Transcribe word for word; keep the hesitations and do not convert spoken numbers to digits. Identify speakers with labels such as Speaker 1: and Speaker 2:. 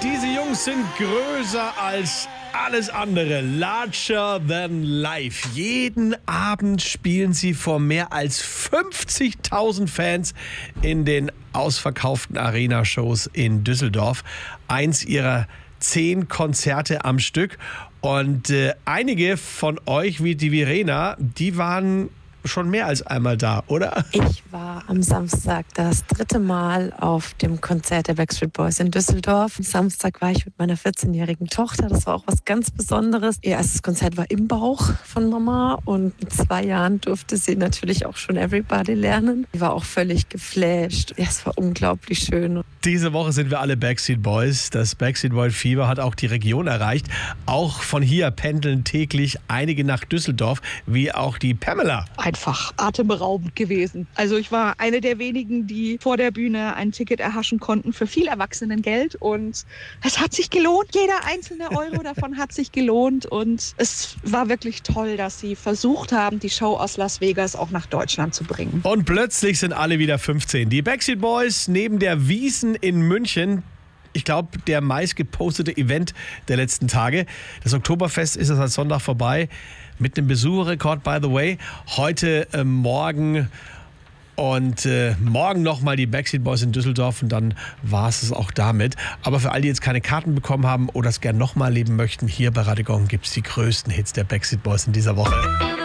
Speaker 1: Diese Jungs sind größer als alles andere. Larger than life. Jeden Abend spielen sie vor mehr als fünfzigtausend Fans in den ausverkauften Arena-Shows in Düsseldorf. Eins ihrer zehn Konzerte am Stück. Und äh, einige von euch, wie die Verena, die waren schon mehr als einmal da, oder?
Speaker 2: Ich war am Samstag das dritte Mal auf dem Konzert der Backstreet Boys in Düsseldorf. Am Samstag war ich mit meiner vierzehnjährigen Tochter. Das war auch was ganz Besonderes. Ihr erstes Konzert war im Bauch von Mama und mit zwei Jahren durfte sie natürlich auch schon Everybody lernen. Sie war auch völlig geflasht. Ja, es war unglaublich schön.
Speaker 1: Diese Woche sind wir alle Backstreet Boys. Das Backstreet Boy Fieber hat auch die Region erreicht. Auch von hier pendeln täglich einige nach Düsseldorf, wie auch die Pamela.
Speaker 3: Einfach atemberaubend gewesen. Also ich war eine der wenigen, die vor der Bühne ein Ticket erhaschen konnten für viel Erwachsenengeld und es hat sich gelohnt. Jeder einzelne Euro davon hat sich gelohnt und es war wirklich toll, dass sie versucht haben, die Show aus Las Vegas auch nach Deutschland zu bringen.
Speaker 1: Und plötzlich sind alle wieder fünfzehn. Die Backstreet Boys neben der Wiesn in München. Ich glaube, der meist gepostete Event der letzten Tage. Das Oktoberfest ist seit Sonntag vorbei. Mit einem Besucherrekord, by the way. Heute, äh, morgen und äh, morgen nochmal die Backstreet Boys in Düsseldorf und dann war es es auch damit. Aber für all die jetzt keine Karten bekommen haben oder es gern nochmal erleben möchten, hier bei Radio Gong gibt es die größten Hits der Backstreet Boys in dieser Woche.